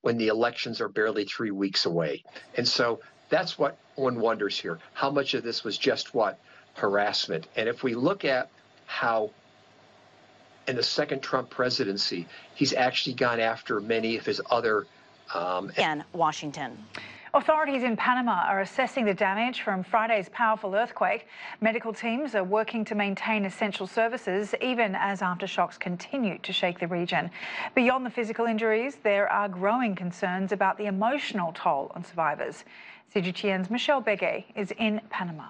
when the elections are barely 3 weeks away. And so that's what one wonders here. How much of this was just harassment? And if we look at how in the second Trump presidency, he's actually gone after many of his other... In Washington. Authorities in Panama are assessing the damage from Friday's powerful earthquake. Medical teams are working to maintain essential services even as aftershocks continue to shake the region. Beyond the physical injuries, there are growing concerns about the emotional toll on survivors. CGTN's Michelle Begue is in Panama.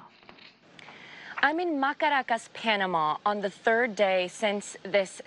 I'm in Macaracas, Panama, on the third day since this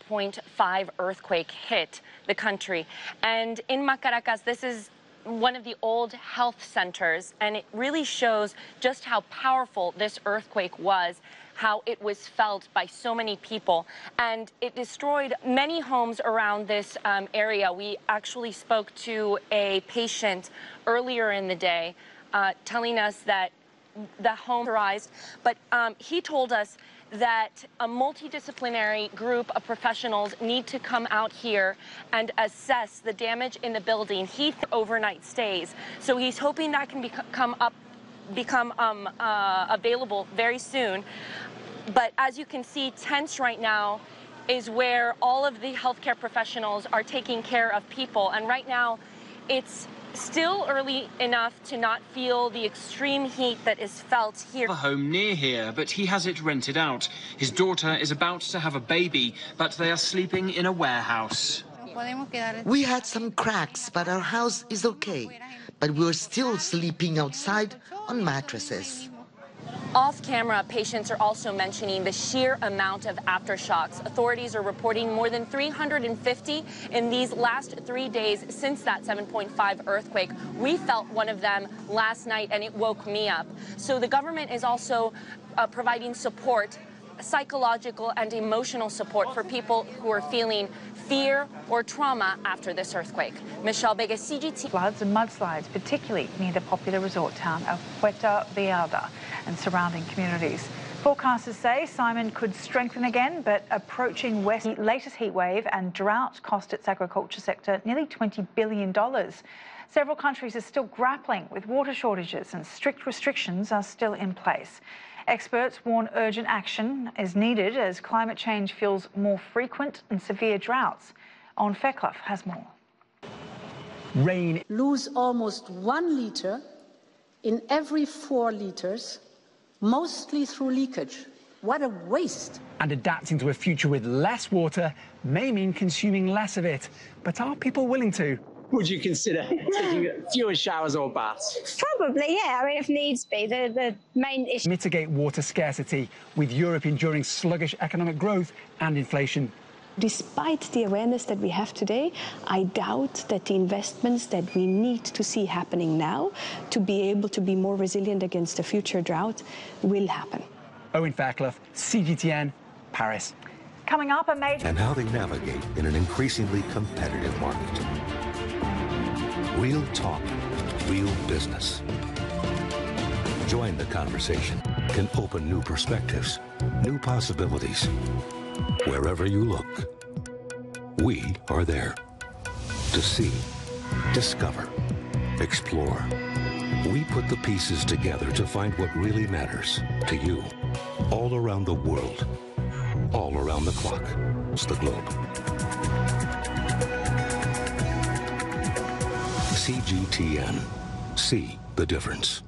7.5 earthquake hit the country. And in Macaracas, this is one of the old health centers, and it really shows just how powerful this earthquake was, how it was felt by so many people, and it destroyed many homes around this area. We actually spoke to a patient earlier in the day telling us that the home rise, but he told us that a multidisciplinary group of professionals need to come out here and assess the damage in the building. He overnight stays, so he's hoping that can become available very soon. But as you can see, tents right now is where all of the healthcare professionals are taking care of people, and right now it's still early enough to not feel the extreme heat that is felt here. A home near here, but he has it rented out. His daughter is about to have a baby, but they are sleeping in a warehouse. We had some cracks, but our house is okay. But we're still sleeping outside on mattresses. Off camera, patients are also mentioning the sheer amount of aftershocks. Authorities are reporting more than 350 in these last 3 days since that 7.5 earthquake. We felt one of them last night, and it woke me up. So the government is also providing support, psychological and emotional support for people who are feeling fear or trauma after this earthquake. Michelle Begue, CGT. Floods and mudslides, particularly near the popular resort town of Puerto Vallarta and surrounding communities. Forecasters say Simon could strengthen again, but approaching west, latest heat wave and drought cost its agriculture sector nearly $20 billion. Several countries are still grappling with water shortages, and strict restrictions are still in place. Experts warn urgent action is needed as climate change feels more frequent and severe droughts. Owen Fairclough has more. Rain. Lose almost 1 litre in every 4 litres, mostly through leakage. What a waste. And adapting to a future with less water may mean consuming less of it. But are people willing to? Would you consider taking fewer showers or baths? Probably, yeah. I mean, if needs be, the main issue. Mitigate water scarcity, with Europe enduring sluggish economic growth and inflation. Despite the awareness that we have today, I doubt that the investments that we need to see happening now to be able to be more resilient against a future drought will happen. Owen Fairclough, CGTN, Paris. Coming up, a major... And how they navigate in an increasingly competitive market. Real talk, real business. Join the conversation. Can open new perspectives, new possibilities. Wherever you look, we are there to see, discover, explore. We put the pieces together to find what really matters to you, all around the world, all around the clock. It's the globe. CGTN. See the difference.